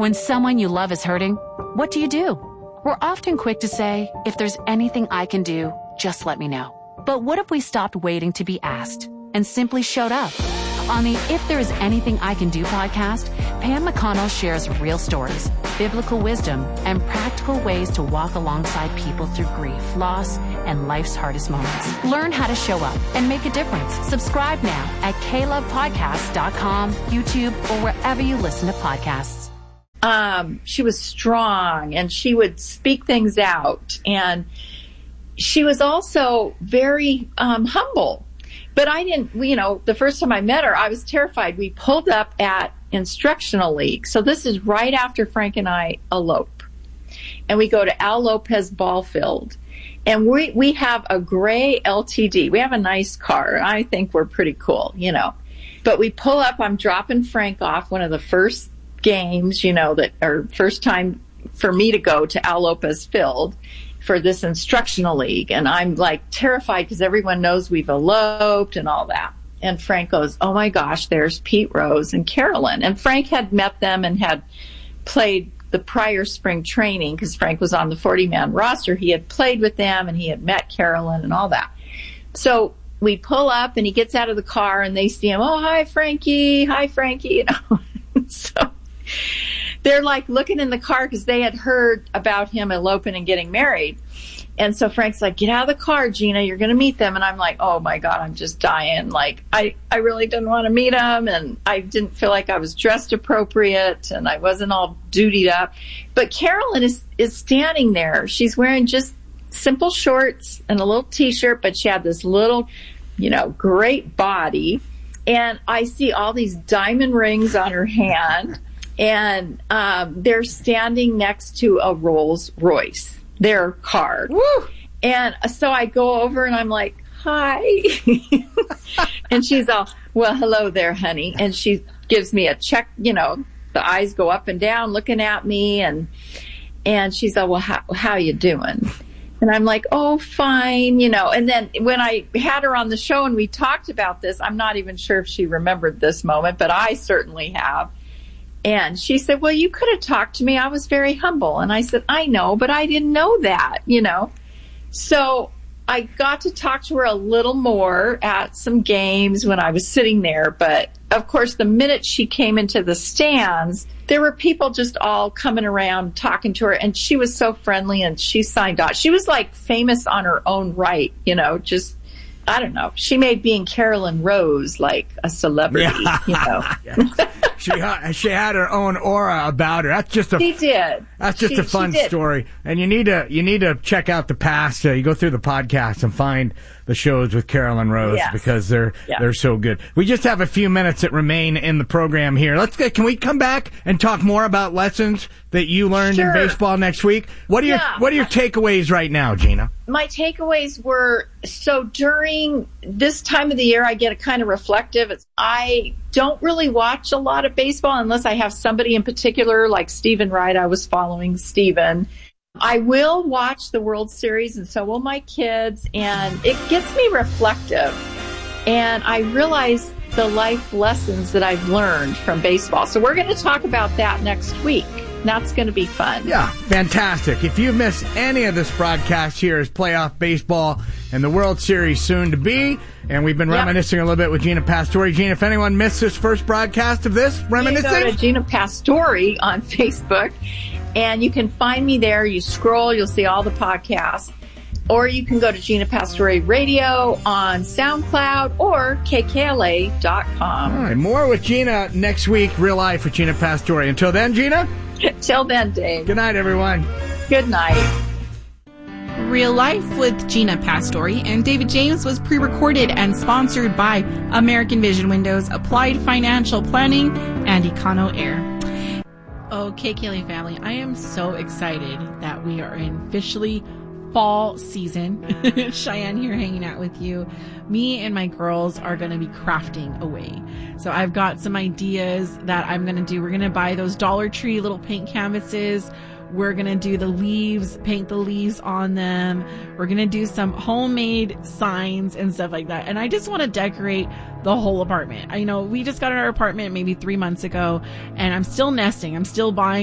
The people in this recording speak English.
When someone you love is hurting, what do? We're often quick to say, if there's anything I can do, just let me know. But what if we stopped waiting to be asked and simply showed up? On the If There Is Anything I Can Do podcast, Pam McConnell shares real stories, biblical wisdom, and practical ways to walk alongside people through grief, loss, and life's hardest moments. Learn how to show up and make a difference. Subscribe now at KLovePodcasts.com, YouTube, or wherever you listen to podcasts. She was strong and she would speak things out. And she was also very humble. But I didn't, the first time I met her, I was terrified. We pulled up at Instructional League. So this is right after Frank and I elope. And we go to Al Lopez Ball Field. And we have a gray LTD. We have a nice car. I think we're pretty cool, But we pull up, I'm dropping Frank off, one of the first games, that are first time for me to go to Al Lopez Field for this Instructional League. And I'm like terrified because everyone knows we've eloped and all that. And Frank goes, oh my gosh, there's Pete Rose and Carolyn. And Frank had met them and had played the prior spring training because Frank was on the 40-man roster. He had played with them and he had met Carolyn and all that. So we pull up and he gets out of the car and they see him. Oh, hi, Frankie. Hi, Frankie. So they're like looking in the car because they had heard about him eloping and getting married. And so Frank's like, get out of the car, Gina, you're going to meet them. And I'm like, oh my God, I'm just dying. Like, I really didn't want to meet them. And I didn't feel like I was dressed appropriate and I wasn't all dutied up. But Carolyn is standing there. She's wearing just simple shorts and a little t-shirt, but she had this little, great body. And I see all these diamond rings on her hand. And they're standing next to a Rolls Royce, their car. Woo! And so I go over and I'm like, hi. And she's all, well, hello there, honey. And she gives me a check, the eyes go up and down looking at me. And she's all, well, how you doing? And I'm like, oh, fine, And then when I had her on the show and we talked about this, I'm not even sure if she remembered this moment, but I certainly have. And she said, well, you could have talked to me. I was very humble. And I said, I know, but I didn't know that, So I got to talk to her a little more at some games when I was sitting there. But of course, the minute she came into the stands, there were people just all coming around talking to her. And she was so friendly and she signed off. She was like famous on her own right, just, I don't know. She made being Carolyn Rose like a celebrity, Yeah. She had her own aura about her. That's just a fun story. And you need to check out the past. You go through the podcast and find the shows with Carolyn Rose because they're so good. We just have a few minutes that remain in the program here. Can we come back and talk more about lessons that you learned in baseball next week? What are your takeaways right now, Gina? My takeaways were, so during this time of the year, I get a kind of reflective. I don't really watch a lot of baseball unless I have somebody in particular, like Stephen Wright. I was following Stephen. I will watch the World Series, and so will my kids, and it gets me reflective. And I realize the life lessons that I've learned from baseball. So we're going to talk about that next week. That's going to be fun. Yeah, fantastic. If you missed any of this broadcast, here is playoff baseball and the World Series soon to be. And we've been reminiscing a little bit with Gina Pastore. Gina, if anyone missed this first broadcast of this, reminiscing? You go to Gina Pastore on Facebook, and you can find me there. You scroll, you'll see all the podcasts. Or you can go to Gina Pastore Radio on SoundCloud or KKLA.com. All right, more with Gina next week, Real Life with Gina Pastore. Until then, Gina? Till then, Dave. Good night, everyone. Good night. Real Life with Gina Pastore and David James was pre-recorded and sponsored by American Vision Windows, Applied Financial Planning, and Econo Air. Okay, KLA family, I am so excited that we are in officially fall season. Cheyenne here hanging out with you. Me and my girls are going to be crafting away. So I've got some ideas that I'm going to do. We're going to buy those Dollar Tree little paint canvases. We're going to do the leaves, paint the leaves on them. We're going to do some homemade signs and stuff like that. And I just want to decorate the whole apartment. I know we just got our apartment maybe 3 months ago, and I'm still nesting. I'm still buying